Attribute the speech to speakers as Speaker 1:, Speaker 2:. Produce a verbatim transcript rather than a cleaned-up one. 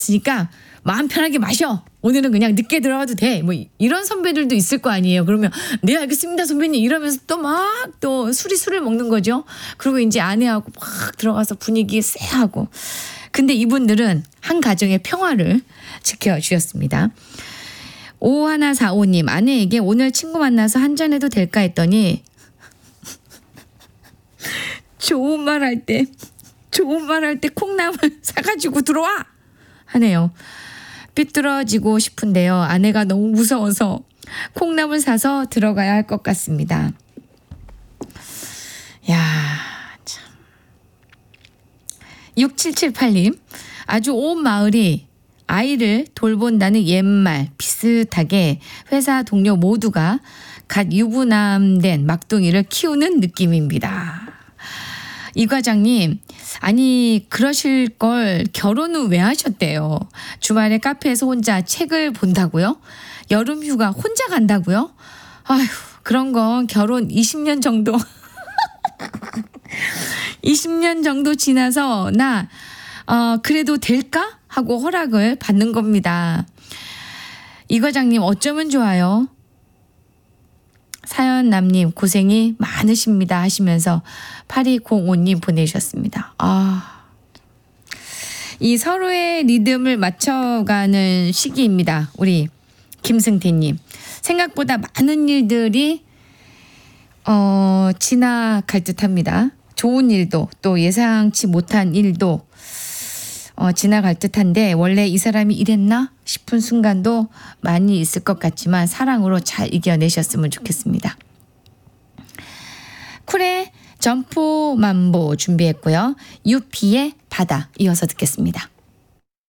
Speaker 1: 있으니까 마음 편하게 마셔. 오늘은 그냥 늦게 들어가도 돼. 뭐 이런 선배들도 있을 거 아니에요. 그러면 네 알겠습니다 선배님 이러면서 또 막 또 술이 술을 먹는 거죠. 그리고 이제 아내하고 막 들어가서 분위기 쎄하고. 근데 이분들은 한 가정의 평화를 지켜주셨습니다. 오일사오 님 아내에게 오늘 친구 만나서 한잔해도 될까 했더니 좋은 말 할 때 좋은 말 할 때 콩나물 사가지고 들어와 하네요. 삐뚤어지고 싶은데요. 아내가 너무 무서워서 콩나물 사서 들어가야 할 것 같습니다. 야, 참. 육칠칠팔 님 아주 온 마을이 아이를 돌본다는 옛말 비슷하게 회사 동료 모두가 갓 유부남된 막둥이를 키우는 느낌입니다. 이 과장님, 아니 그러실 걸 결혼은 왜 하셨대요? 주말에 카페에서 혼자 책을 본다고요? 여름 휴가 혼자 간다고요? 아휴, 그런 건 결혼 이십 년 정도 이십 년 정도 지나서 나 어, 그래도 될까? 하고 허락을 받는 겁니다. 이 과장님 어쩌면 좋아요? 사연남님 고생이 많으십니다 하시면서 팔이공오 님 보내주셨습니다. 아, 이 서로의 리듬을 맞춰가는 시기입니다. 우리 김승태님. 생각보다 많은 일들이 어, 지나갈 듯합니다. 좋은 일도 또 예상치 못한 일도 어, 지나갈 듯한데 원래 이 사람이 이랬나 싶은 순간도 많이 있을 것 같지만 사랑으로 잘 이겨내셨으면 좋겠습니다. 쿨의 점포만보 준비했고요. 유피의 바다 이어서 듣겠습니다.